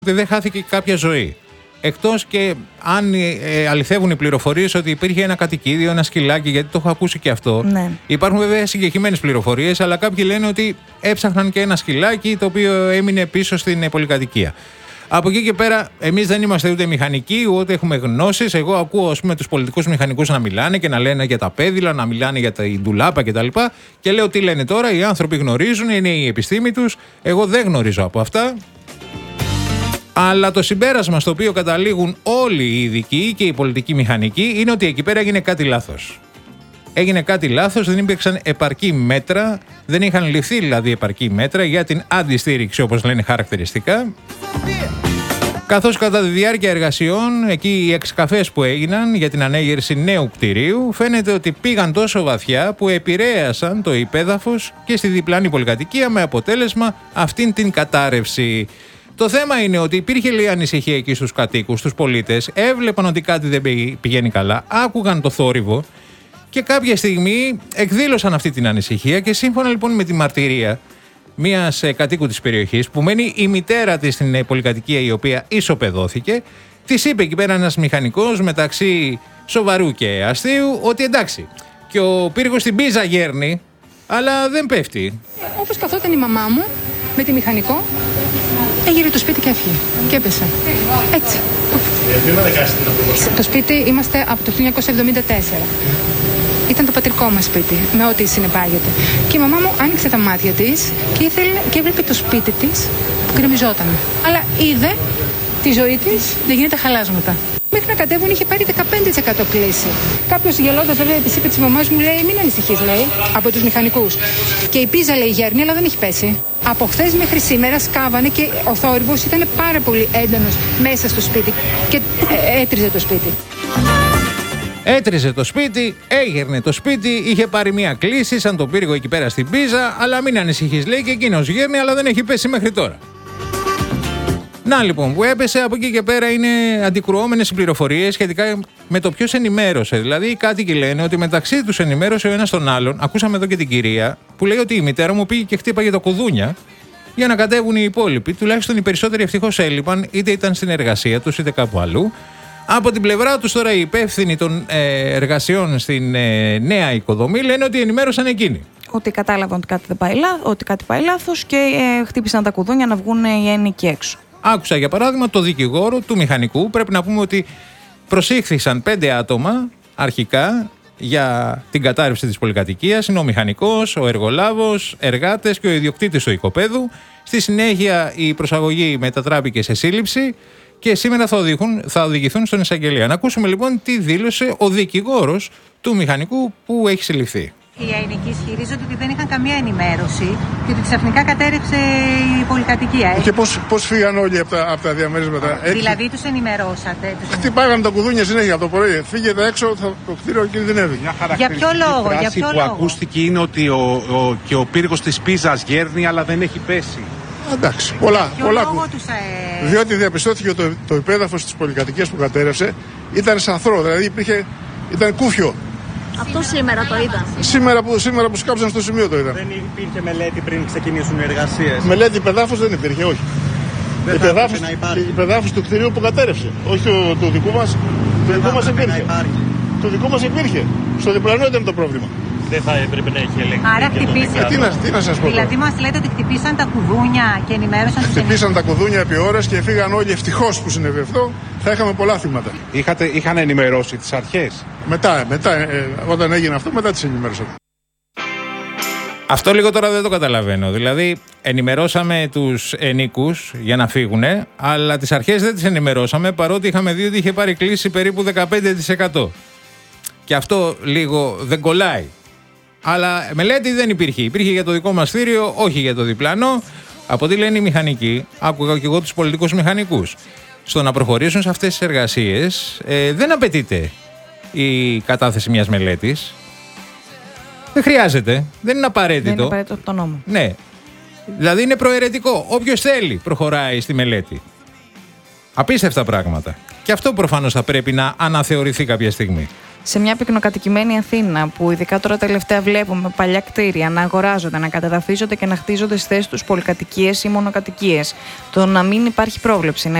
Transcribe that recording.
ότι δεν χάθηκε κάποια ζωή. Εκτός και αν αληθεύουν οι πληροφορίες ότι υπήρχε ένα κατοικίδιο, ένα σκυλάκι, γιατί το έχω ακούσει και αυτό. Ναι. Υπάρχουν βέβαια συγκεκριμένες πληροφορίες, αλλά κάποιοι λένε ότι έψαχναν και ένα σκυλάκι το οποίο έμεινε πίσω στην πολυκατοικία. Από εκεί και πέρα, εμείς δεν είμαστε ούτε μηχανικοί, ούτε έχουμε γνώσεις. Εγώ ακούω, ας πούμε, τους πολιτικούς μηχανικούς να μιλάνε και να λένε για τα πέδιλα, να μιλάνε για τα ντουλάπα κτλ. Και λέω τι λένε τώρα, οι άνθρωποι γνωρίζουν, είναι η επιστήμη τους. Εγώ δεν γνωρίζω από αυτά. Αλλά το συμπέρασμα στο οποίο καταλήγουν όλοι οι ειδικοί και οι πολιτικοί μηχανικοί είναι ότι εκεί πέρα έγινε κάτι λάθος. Έγινε κάτι λάθος, δεν υπήρξαν επαρκή μέτρα, δεν είχαν ληφθεί δηλαδή επαρκή μέτρα για την αντιστήριξη, όπως λένε χαρακτηριστικά. Καθώς κατά τη διάρκεια εργασιών, εκεί οι εξκαφές που έγιναν για την ανέγερση νέου κτηρίου, φαίνεται ότι πήγαν τόσο βαθιά που επηρέασαν το υπέδαφος και στη διπλανή πολυκατοικία, με αποτέλεσμα αυτήν την κατάρρευση. Το θέμα είναι ότι υπήρχε λίγη ανησυχία εκεί στους κατοίκους, στους πολίτες, έβλεπαν ότι κάτι δεν πηγαίνει καλά, άκουγαν το θόρυβο και κάποια στιγμή εκδήλωσαν αυτή την ανησυχία και σύμφωνα λοιπόν με τη μαρτυρία μιας κατοίκου της περιοχής που μένει η μητέρα της στην πολυκατοικία, η οποία ισοπεδώθηκε, της είπε εκεί πέρα ένας μηχανικός μεταξύ σοβαρού και αστείου ότι εντάξει, και ο πύργος στην πίζα γέρνει, αλλά δεν πέφτει. Όπως καθόταν η μαμά μου με τη μηχανικό, έγειρε το σπίτι και έφυγε. Και έπεσε. Έτσι. Το σπίτι είμαστε από το 1974. Ήταν το πατρικό μας σπίτι, με ό,τι συνεπάγεται. Και η μαμά μου άνοιξε τα μάτια της και έβλεπε το σπίτι της που γκρεμιζόταν. Αλλά είδε τη ζωή της να γίνεται χαλάσματα. Μέχρι να κατέβουν είχε πάρει 15% κλίση. Κάποιος γελώντας βέβαια της είπε της μαμάς μου, λέει, μην ανησυχείς, λέει, από τους μηχανικούς. Και η πίζα, λέει, γέρνει, αλλά δεν έχει πέσει. Από χθες μέχρι σήμερα σκάβανε και ο θόρυβος ήταν πάρα πολύ έντονος μέσα στο σπίτι και έτριζε το σπίτι. Έτριζε το σπίτι, έγερνε το σπίτι, είχε πάρει μια κλίση σαν τον πύργο εκεί πέρα στην πίζα, αλλά μην ανησυχείς, λέει, και εκείνος γέρνει, αλλά δεν έχει πέσει μέχρι τώρα. Να λοιπόν, που έπεσε, από εκεί και πέρα είναι αντικρουόμενες οι πληροφορίες σχετικά με το ποιος ενημέρωσε. Δηλαδή, οι κάτοικοι λένε ότι μεταξύ τους ενημέρωσε ο ένας τον άλλον. Ακούσαμε εδώ και την κυρία που λέει ότι η μητέρα μου πήγε και χτύπαγε τα κουδούνια για να κατέβουν οι υπόλοιποι. Τουλάχιστον οι περισσότεροι ευτυχώς έλειπαν, είτε ήταν στην εργασία τους είτε κάπου αλλού. Από την πλευρά τους τώρα οι υπεύθυνοι των εργασιών στην νέα οικοδομή λένε ότι ενημέρωσαν εκείνοι. Ότι κατάλαβαν ότι κάτι πάει λάθος και χτύπησαν τα κουδούνια να βγουν οι ένοικοι έξω. Άκουσα για παράδειγμα το δικηγόρο του μηχανικού. Πρέπει να πούμε ότι προσήχθησαν 5 άτομα αρχικά για την κατάρρευση της πολυκατοικίας. Είναι ο μηχανικός, ο εργολάβος, εργάτες και ο ιδιοκτήτης του οικοπαίδου. Στη συνέχεια η προσαγωγή μετατράπηκε σε σύλληψη και σήμερα θα οδηγηθούν στον εισαγγελέα. Να ακούσουμε λοιπόν τι δήλωσε ο δικηγόρος του μηχανικού που έχει συλληφθεί. Οι αεινικοί ισχυρίζονται ότι δεν είχαν καμία ενημέρωση και ότι ξαφνικά κατέρευσε η πολυκατοικία. Και πώς φύγαν όλοι από τα διαμερίσματα. Δηλαδή τους ενημερώσατε. Χτυπάγαν τα κουδούνια συνέχεια από το πρωί. Φύγετε έξω, το κτίριο κινδυνεύει. Για ποιο λόγο, για ποιο που λόγο. Ακούστηκε είναι ότι και ο πύργος της πίζας γέρνει, αλλά δεν έχει πέσει. Εντάξει, πολλά. Διότι διαπιστώθηκε το υπέδαφος της πολυκατοικίας που κατέρευσε ήταν σαθρό, δηλαδή ήταν κούφιο. Αυτό σήμερα το είδα. Σήμερα που σκάψαν στο σημείο το είδα. Δεν υπήρχε μελέτη πριν ξεκινήσουν οι εργασίες. Μελέτη υπεδάφους δεν υπήρχε, όχι. Υπεδάφους του κτηρίου που κατέρευσε. Όχι του δικού μας. Το δικό μας υπήρχε. Το δικό μας υπήρχε. Στο διπλανό ήταν το πρόβλημα. Δεν θα έπρεπε να έχει ελεγχθεί. Άρα χτυπήσαν. Τι να σας πω. Δηλαδή μας λέτε ότι χτυπήσαν τα κουδούνια και ενημέρωσαν τους Χτυπήσαν τα κουδούνια επί ώρες και φύγαν όλοι. Ευτυχώς που συνέβη αυτό. Θα είχαμε πολλά θύματα. Είχαν ενημερώσει τις αρχές. Μετά, όταν έγινε αυτό, μετά τις ενημέρωσαν. Αυτό λίγο τώρα δεν το καταλαβαίνω. Δηλαδή, ενημερώσαμε τους ενοίκους για να φύγουνε, αλλά τις αρχές δεν τις ενημερώσαμε, παρότι είχαμε δει ότι είχε πάρει κλίση περίπου 15%. Και αυτό λίγο δεν κολλάει. Αλλά μελέτη δεν υπήρχε. Υπήρχε για το δικό μας κτίριο, όχι για το διπλανό. Από ό,τι λένε οι μηχανικοί, άκουγα και εγώ τους πολιτικούς μηχανικούς, στο να προχωρήσουν σε αυτές τις εργασίες δεν απαιτείται η κατάθεση μιας μελέτης. Δεν χρειάζεται. Δεν είναι απαραίτητο. Δεν είναι απαραίτητο από τον νόμο. Ναι. Δηλαδή είναι προαιρετικό. Όποιος θέλει προχωράει στη μελέτη. Απίστευτα πράγματα. Και αυτό προφανώς θα πρέπει να αναθεωρηθεί κάποια στιγμή. σε μια πυκνοκατοικημένη Αθήνα, που ειδικά τώρα τελευταία βλέπουμε παλιά κτίρια να αγοράζονται, να κατεδαφίζονται και να χτίζονται στη θέση τους πολυκατοικίες ή μονοκατοικίες, το να μην υπάρχει πρόβλεψη,